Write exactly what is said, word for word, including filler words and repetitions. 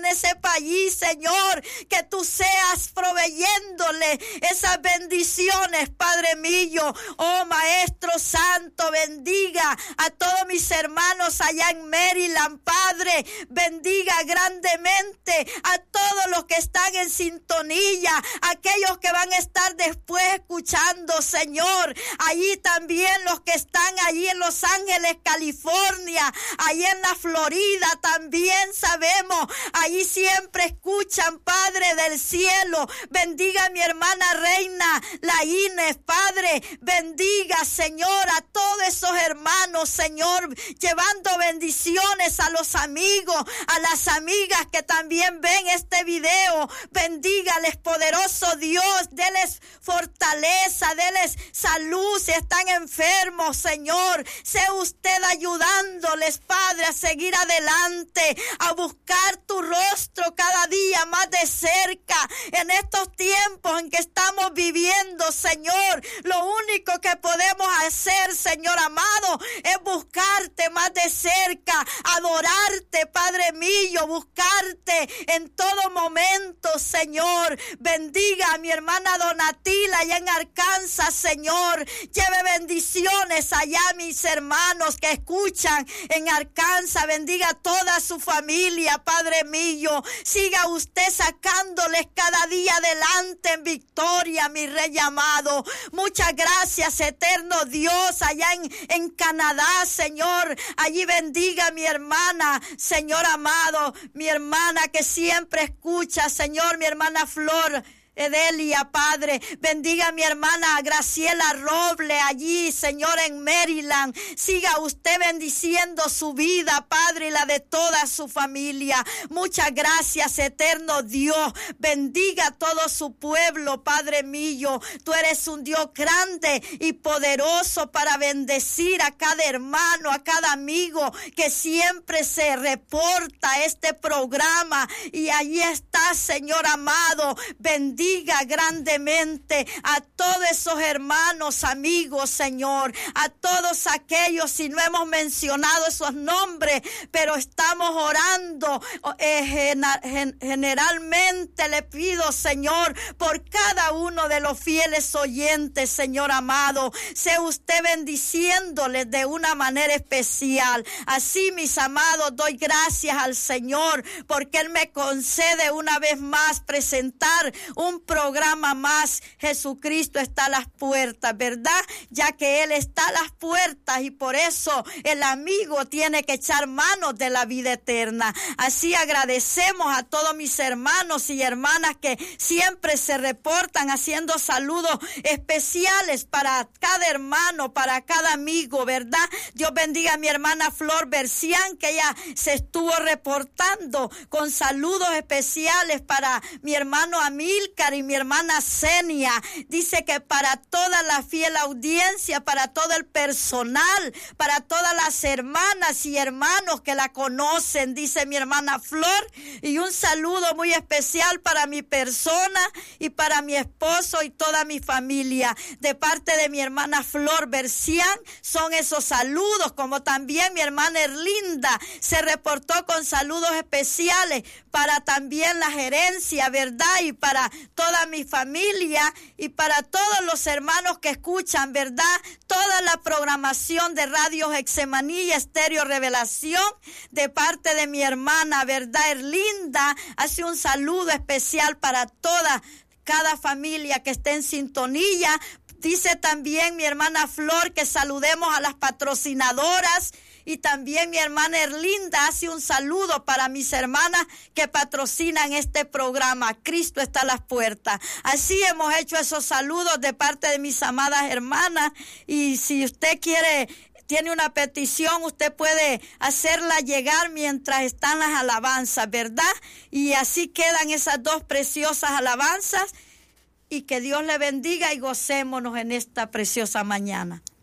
de ese país, Señor, que tú seas proveyéndole esas bendiciones, Padre mío. Oh, Maestro Santo, bendiga a todos mis hermanos allá en Maryland, Padre. Bendiga grandemente a todos los que están en sintonía, aquellos que van a estar después escuchando, Señor. Allí también los que están allí en Los Ángeles, California, allí en la Florida, también sabemos, allí siempre escuchan, Padre del cielo. Bendiga a mi hermana Reina, la Inés, Padre. Bendiga, Señor, a todos esos hermanos, Señor, llevando bendiciones a los amigos, a las amigas que también ven este video. Bendígales, poderoso Dios, déles fortaleza, déles salud si están enfermos, Señor. Sea usted ayudándoles, Padre, a seguir adelante, a buscar tu rostro cada día más de cerca. En estos tiempos en que estamos viviendo, Señor, lo único que podemos hacer, Señor amado, es buscarte más de cerca, adorarte, Padre mío, buscarte en todo momento, Señor. Bendiga a mi hermana Donatila allá en Arkansas, Señor. Lleve bendiciones allá a mis hermanos que escuchan en Arkansas. Bendiga a toda su familia, Padre mío. Siga usted sacándoles cada día adelante en victoria, mi Rey amado. Muchas gracias, eterno Dios, allá en, en Canadá, Señor. Allí bendiga a mi hermana, Señor amado, mi hermana que siempre escucha, Señor, mi hermana Flor Edelia, Padre. Bendiga a mi hermana Graciela Roble allí, Señor, en Maryland. Siga usted bendiciendo su vida, Padre, y la de toda su familia. Muchas gracias, eterno Dios. Bendiga a todo su pueblo, Padre mío. Tú eres un Dios grande y poderoso para bendecir a cada hermano, a cada amigo que siempre se reporta a este programa. Y allí está, Señor amado. Bendiga Bendiga grandemente a todos esos hermanos, amigos, Señor, a todos aquellos, si no hemos mencionado esos nombres, pero estamos orando, eh, gen, generalmente le pido, Señor, por cada uno de los fieles oyentes, Señor amado, sea usted bendiciéndoles de una manera especial. Así, mis amados, doy gracias al Señor, porque Él me concede una vez más presentar un programa más. Jesucristo está a las puertas, ¿verdad? Ya que Él está a las puertas y por eso el amigo tiene que echar manos de la vida eterna. Así agradecemos a todos mis hermanos y hermanas que siempre se reportan haciendo saludos especiales para cada hermano, para cada amigo, ¿verdad? Dios bendiga a mi hermana Flor Bercián, que ella se estuvo reportando con saludos especiales para mi hermano Amílcar y mi hermana Senia. Dice que para toda la fiel audiencia, para todo el personal, para todas las hermanas y hermanos que la conocen, dice mi hermana Flor, y un saludo muy especial para mi persona y para mi esposo y toda mi familia. De parte de mi hermana Flor Bercián son esos saludos, como también mi hermana Erlinda se reportó con saludos especiales para también la gerencia, ¿verdad? Y para toda mi familia y para todos los hermanos que escuchan, ¿verdad? Toda la programación de Radio Getsemaní y Estéreo Revelación, de parte de mi hermana, ¿verdad? Erlinda, hace un saludo especial para toda, cada familia que esté en sintonía. Dice también mi hermana Flor que saludemos a las patrocinadoras. Y también mi hermana Erlinda hace un saludo para mis hermanas que patrocinan este programa. Cristo está a las puertas. Así hemos hecho esos saludos de parte de mis amadas hermanas. Y si usted quiere, tiene una petición, usted puede hacerla llegar mientras están las alabanzas, ¿verdad? Y así quedan esas dos preciosas alabanzas. Y que Dios le bendiga y gocémonos en esta preciosa mañana.